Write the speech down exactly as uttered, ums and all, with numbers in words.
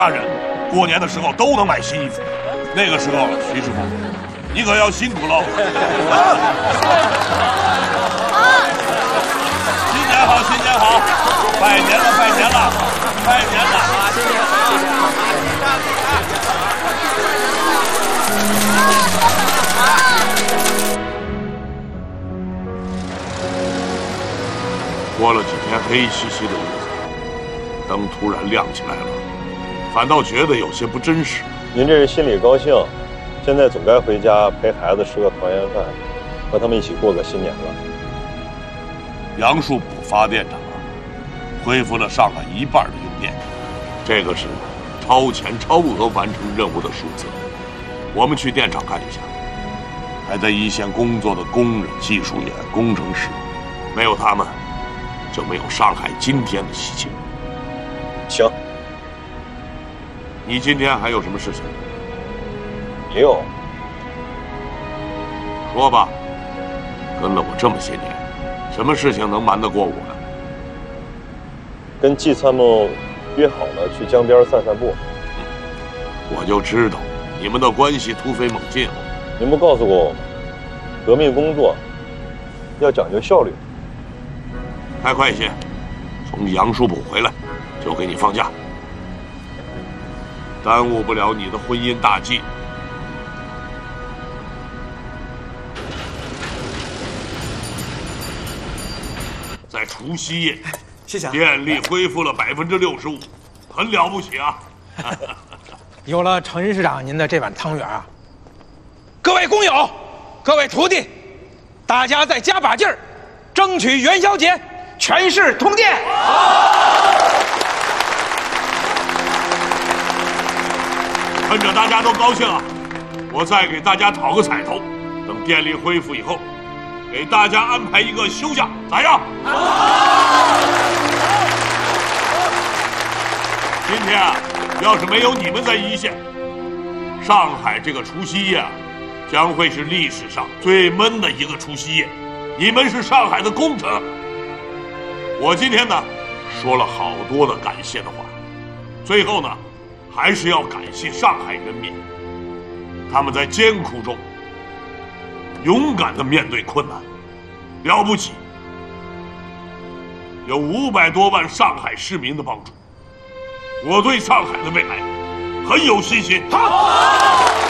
大人过年的时候都能买新衣服，那个时候徐师傅，你可要辛苦喽！新年好，新年好，拜年了，拜年了，拜年了！新年好！过了几天黑漆漆的日子，灯突然亮起来了，反倒觉得有些不真实。 您这是心里高兴，现在总该回家陪孩子吃个团圆饭，和他们一起过个新年了。 杨树浦发电厂恢复了上海一半的用电，这个是超前超额完成任务的数字。我们去电厂看一下，还在一线工作的工人、技术员、工程师，没有他们，就没有上海今天的喜庆。 行。 你今天还有什么事情？ 也有。 说吧，跟了我这么些年，什么事情能瞒得过我呢？ 跟季参谋约好了去江边散散步。 嗯，我就知道你们的关系突飞猛进了。 您不告诉过我吗？革命工作要讲究效率。 开快一些，从杨树浦回来就给你放假，耽误不了你的婚姻大计。在除夕夜， 谢谢。 电力恢复了百分之六十五，很了不起啊！ 有了程市长您的这碗汤圆啊，各位工友，各位徒弟，大家再加把劲儿，争取元宵节全市通电。 趁着大家都高兴啊，我再给大家讨个彩头，等电力恢复以后，给大家安排一个休假，咋样？今天啊，要是没有你们在一线，上海这个除夕夜啊，将会是历史上最闷的一个除夕夜。你们是上海的功臣。我今天呢，说了好多的感谢的话，最后呢，还是要感谢上海人民，他们在艰苦中勇敢地面对困难，了不起。有五百多万上海市民的帮助，我对上海的未来很有信心。好。